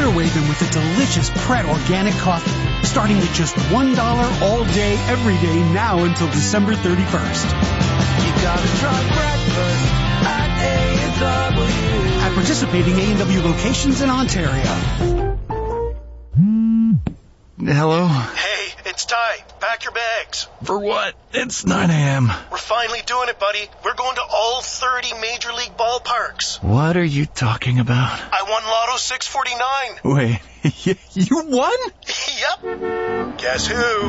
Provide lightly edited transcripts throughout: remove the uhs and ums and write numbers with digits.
What a way than with a delicious Pret organic coffee, starting at just $1 all day, every day, now until December 31st. You gotta try breakfast at A&W. At participating A&W locations in Ontario. Hello? Hey, it's Ty. Pack your bags. For what? It's 9 a.m. We're finally doing it, buddy. We're going to all 30 Major League ballparks. What are you talking about? I won Lotto 649. Wait, you won? Yep. Guess who?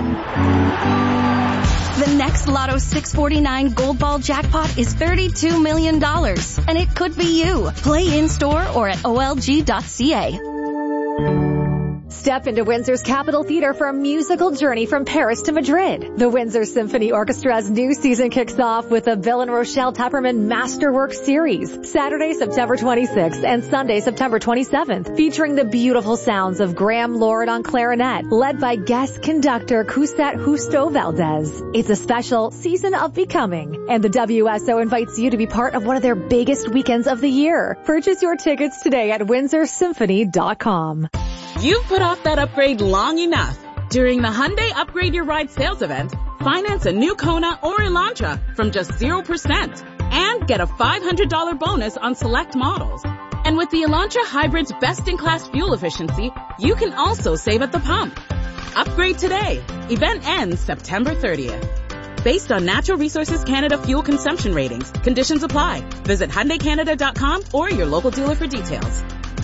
The next Lotto 649 Gold Ball jackpot is $32 million, and it could be you. Play in-store or at olg.ca. Step into Windsor's Capitol Theater for a musical journey from Paris to Madrid. The Windsor Symphony Orchestra's new season kicks off with the Bill and Rochelle Tepperman Masterwork Series, Saturday, September 26th and Sunday, September 27th, featuring the beautiful sounds of Graham Lord on clarinet, led by guest conductor Cusette Justo Valdez. It's a special season of becoming, and the WSO invites you to be part of one of their biggest weekends of the year. Purchase your tickets today at WindsorSymphony.com. You've put off that upgrade long enough. During the Hyundai Upgrade Your Ride sales event, finance a new Kona or Elantra from just 0% and get a $500 bonus on select models. And with the Elantra Hybrid's best-in-class fuel efficiency, you can also save at the pump. Upgrade today. Event ends September 30th. Based on Natural Resources Canada fuel consumption ratings, conditions apply. Visit HyundaiCanada.com or your local dealer for details.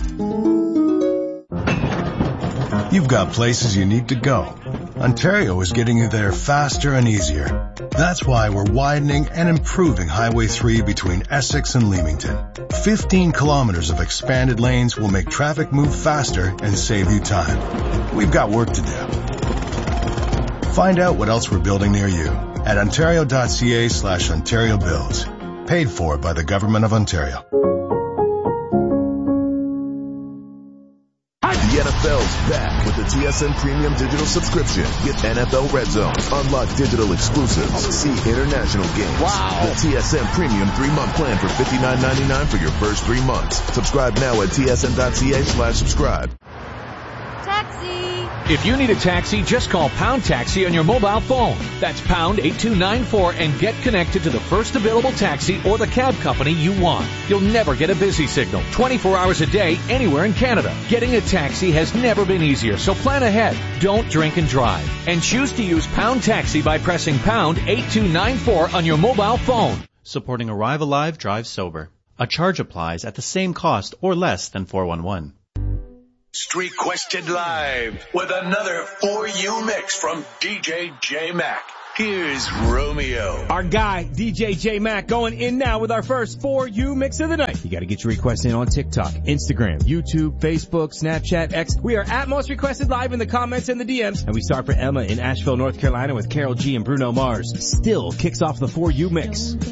You've got places you need to go. Ontario is getting you there faster and easier. That's why we're widening and improving Highway 3 between Essex and Leamington. 15 kilometers of expanded lanes will make traffic move faster and save you time. We've got work to do. Find out what else we're building near you at ontario.ca/Ontario Builds. Paid for by the Government of Ontario. The NFL's back with the TSN Premium Digital subscription. Get NFL Red Zone, unlock digital exclusives, see international games. Wow! The TSN Premium 3-month plan for $59.99 for your first 3 months. Subscribe now at tsn.ca/subscribe. Taxi! If you need a taxi, just call Pound Taxi on your mobile phone. That's pound 8294 and get connected to the first available taxi or the cab company you want. You'll never get a busy signal 24 hours a day anywhere in Canada. Getting a taxi has never been easier, so plan ahead. Don't drink and drive. And choose to use Pound Taxi by pressing pound 8294 on your mobile phone. Supporting Arrive Alive, Drive Sober. A charge applies at the same cost or less than 411. Street Question Live with another For You mix from DJ J-Mac. Here's Romeo. Our guy, DJ J-Mac, going in now with our first For You mix of the night. You gotta get your requests in on TikTok, Instagram, YouTube, Facebook, Snapchat, X. We are at Most Requested Live in the comments and the DMs. And we start for Emma in Asheville, North Carolina with Carol G and Bruno Mars. Still kicks off the For You mix.